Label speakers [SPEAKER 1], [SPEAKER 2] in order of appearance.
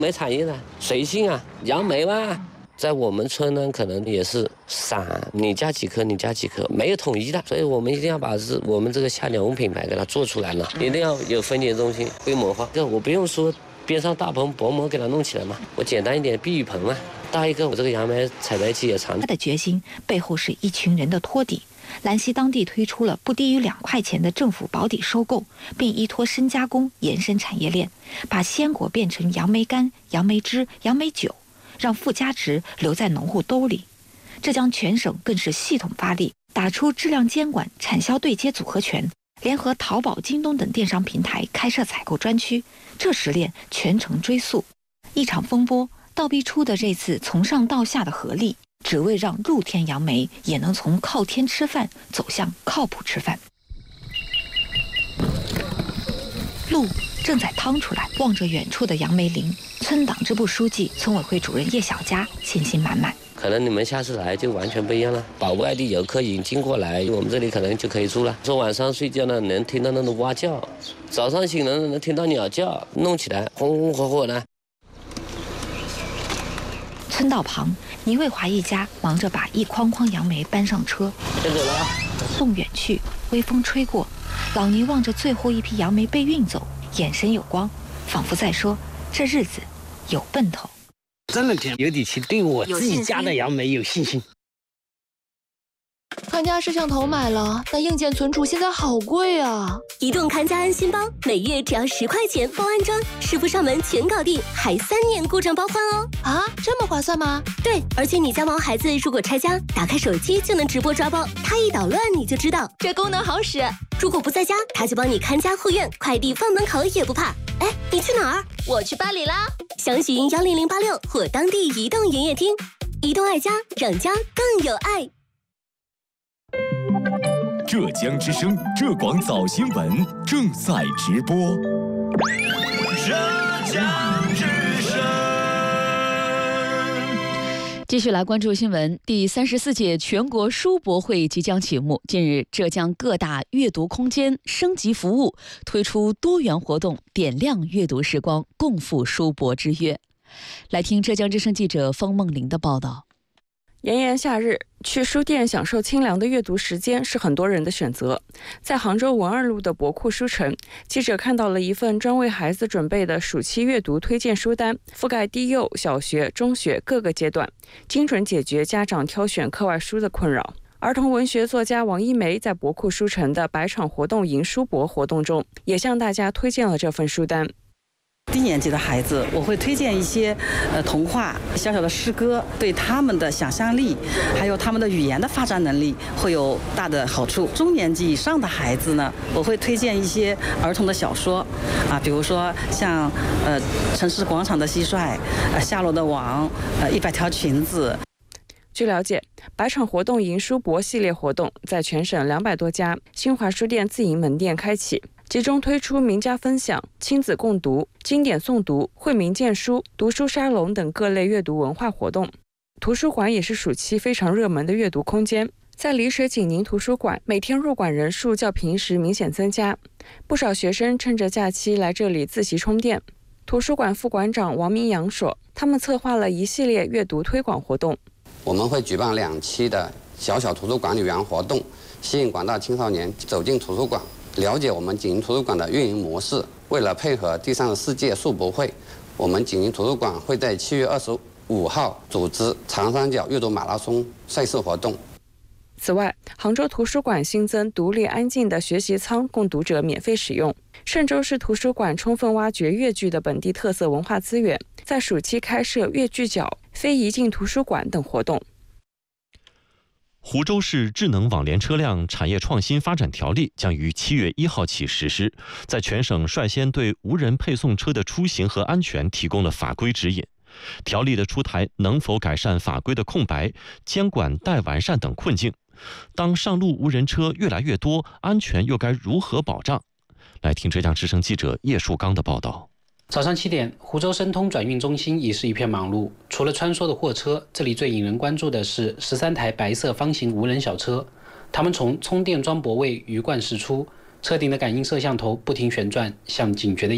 [SPEAKER 1] 没产业的，随性啊，杨梅嘛。在我们村呢，可能也是散，你家几棵，你家几棵，没有统一的，所以我们一定要把我们这个夏鸟屋品牌给它做出来了，一定要有分拣中心，规模化。这我不用说边上大棚薄膜给它弄起来嘛，我简单一点，避雨棚嘛。大一个，我这个杨梅采摘期也长。
[SPEAKER 2] 他的决心背后是一群人的托底。兰溪当地推出了不低于2块钱的政府保底收购，并依托深加工延伸产业链，把鲜果变成杨梅干、杨梅汁、杨梅酒，让附加值留在农户兜里。浙江全省更是系统发力，打出质量监管、产销对接组合拳，联合淘宝、京东等电商平台开设采购专区，这时链全程追溯。一场风波倒逼出的这次从上到下的合力，只为让露天杨梅也能从靠天吃饭走向靠谱吃饭。路正在趟出来，望着远处的杨梅林，村党支部书记、村委会主任叶小佳信心满满。
[SPEAKER 1] 可能你们下次来就完全不一样了，把外地游客引进过来，我们这里可能就可以住了。说晚上睡觉呢，能听到那种蛙叫；早上醒了能听到鸟叫，弄起来红红火火的。
[SPEAKER 2] 村道旁，倪卫华一家忙着把一筐筐杨梅搬上车，
[SPEAKER 1] 先走了啊！
[SPEAKER 2] 送远去，微风吹过，老倪望着最后一批杨梅被运走，眼神有光，仿佛在说：这日子有奔头。
[SPEAKER 3] 真的有底气，对我自己家的杨梅有信心。
[SPEAKER 4] 看家摄像头买了，但硬件存储现在好贵啊！
[SPEAKER 5] 移动看家安心包，每月只要10块钱包安装，师傅上门全搞定，还3年故障包换哦！
[SPEAKER 4] 啊，这么划算吗？
[SPEAKER 5] 对，而且你家毛孩子如果拆家，打开手机就能直播抓包，他一捣乱你就知道，
[SPEAKER 4] 这功能好使。
[SPEAKER 5] 如果不在家，他就帮你看家护院，快递放门口也不怕。哎，你去哪儿？
[SPEAKER 4] 我去巴黎啦！
[SPEAKER 5] 详询10086或当地移动营业厅。移动爱家，让家更有爱。
[SPEAKER 6] 浙江之声浙广早新闻正在直播。
[SPEAKER 7] 浙江之声。
[SPEAKER 8] 继续来关注新闻，第34届全国书博会即将启幕。近日，浙江各大阅读空间升级服务，推出多元活动，点亮阅读时光，共赴书博之约。来听浙江之声记者方梦玲的报道。
[SPEAKER 9] 炎炎夏日，去书店享受清凉的阅读时间是很多人的选择。在杭州文二路的博库书城，记者看到了一份专为孩子准备的暑期阅读推荐书单，覆盖低幼、小学、中学各个阶段，精准解决家长挑选课外书的困扰。儿童文学作家王一梅在博库书城的百场活动迎书博活动中，也向大家推荐了这份书单。
[SPEAKER 10] 低年级的孩子，我会推荐一些童话、小小的诗歌，对他们的想象力还有他们的语言的发展能力会有大的好处。中年级以上的孩子呢，我会推荐一些儿童的小说啊，比如说像城市广场的蟋蟀、夏洛的网、100条裙子。
[SPEAKER 9] 据了解，百场活动迎书博系列活动在全省200多家新华书店自营门店开启，集中推出名家分享、亲子共读、经典诵读、惠民荐书、读书沙龙等各类阅读文化活动。图书馆也是暑期非常热门的阅读空间。在丽水景宁图书馆，每天入馆人数较平时明显增加，不少学生趁着假期来这里自习充电。图书馆副馆长王明阳说，他们策划了一系列阅读推广活动。
[SPEAKER 11] 我们会举办2期的小图书管理员活动，吸引广大青少年走进图书馆，了解我们景宁图书馆的运营模式。为了配合第34届书博会，我们景宁图书馆会在7月25号组织长三角阅读马拉松赛事活动。
[SPEAKER 9] 此外，杭州图书馆新增独立安静的学习舱，供读者免费使用。嵊州市图书馆充分挖掘粤剧的本地特色文化资源，在暑期开设粤剧角、非遗境图书馆等活动。
[SPEAKER 12] 湖州市智能网联车辆产业创新发展条例将于7月1号起实施，在全省率先对无人配送车的出行和安全提供了法规指引。条例的出台能否改善法规的空白、监管待完善等困境？当上路无人车越来越多，安全又该如何保障？来听浙江之声记者叶树刚的报道。
[SPEAKER 13] 早上7点，湖州申通转运中心已是一片忙碌。除了穿梭的货车，这里最引人关注的是13台白色方形无人小车。它们从充电桩泊位鱼贯驶出，车顶的感应摄像头不停旋转，像警觉的